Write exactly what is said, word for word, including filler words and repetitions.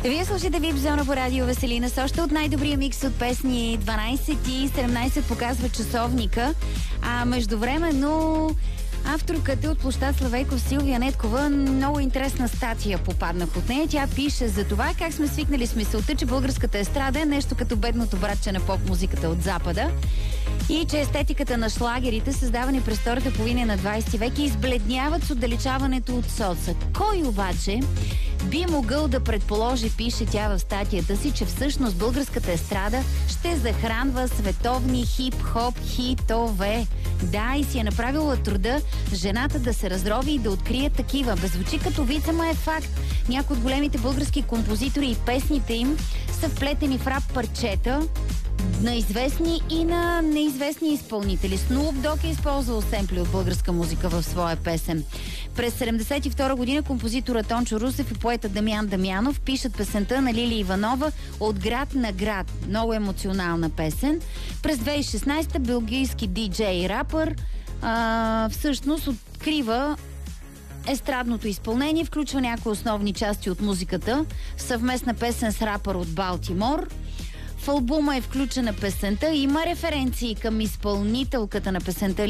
Вие слушате Вип Зона по радио Веселина с още от най-добрия микс от песни. Дванайсет и седемнайсет показва часовника. А междувременно авторката от площад Славейков Силвия Неткова, много интересна статия попаднах от нея. Тя пише за това как сме свикнали с мисълта, че българската естрада е нещо като бедното братче на поп-музиката от Запада и че естетиката на шлагерите, създавани през втората половина на двайсети век, избледняват с отдалечаването от соца. Кой обаче би могъл да предположи, пише тя в статията си, че всъщност българската естрада ще захранва световни хип-хоп хитове. Да, и си е направила труда жената да се разрови и да открие такива. Беззвучи като вица, ма е факт. Някои от големите български композитори и песните им са вплетени в рап парчета на известни и на неизвестни изпълнители. Снуп Дог е използвал семпли от българска музика в своя песен. През седемдесет и втора година композитора Тончо Русев и поета Дамян Дамянов пишат песента на Лили Иванова "От град на град". Много емоционална песен. През две хиляди и шестнайсета белгийски диджей и рапър а, всъщност открива естрадното изпълнение, включва някои основни части от музиката, съвместна песен с рапър от Балтимор. В албума е включена песента, има референции към изпълнителката на песента